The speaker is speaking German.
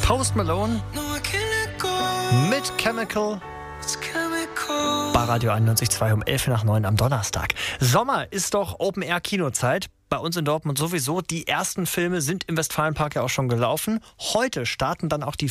Post Malone mit Chemical bei Radio 91.2 um 8:11 am Donnerstag. Sommer ist doch Open-Air-Kinozeit. Bei uns in Dortmund sowieso. Die ersten Filme sind im Westfalenpark ja auch schon gelaufen. Heute starten dann auch die